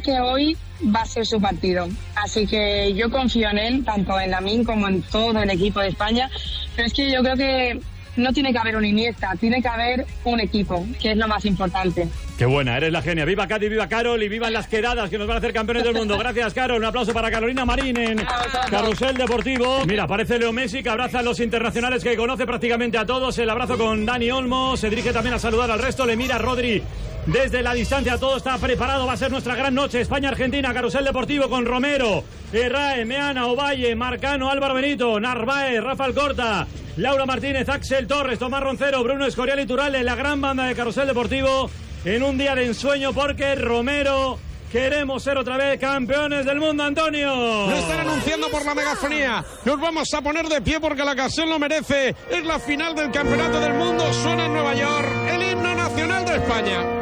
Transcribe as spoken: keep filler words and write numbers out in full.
que hoy va a ser su partido, así que yo confío en él, tanto en Lamine como en todo el equipo de España, pero es que yo creo que no tiene que haber un Iniesta, tiene que haber un equipo, que es lo más importante. Qué buena, eres la genia. Viva Cádiz, viva Carol y vivan las quedadas que nos van a hacer campeones del mundo. Gracias, Carol. Un aplauso para Carolina Marín en Carrusel Deportivo. Mira, aparece Leo Messi, que abraza a los internacionales que conoce prácticamente a todos. El abrazo con Dani Olmo. Se dirige también a saludar al resto. Le mira Rodri desde la distancia. Todo está preparado. Va a ser nuestra gran noche. España-Argentina, Carrusel Deportivo con Romero, Herrae, Meana, Ovalle, Marcano, Álvaro Benito, Narváez, Rafa Alcorta, Laura Martínez, Axel Torres, Tomás Roncero, Bruno Escorial y Turralde, la gran banda de Carrusel Deportivo en un día de ensueño, porque Romero, queremos ser otra vez campeones del mundo, Antonio. Lo están anunciando por la megafonía. Nos vamos a poner de pie porque la ocasión lo merece. Es la final del campeonato del mundo. Suena en Nueva York el himno nacional de España.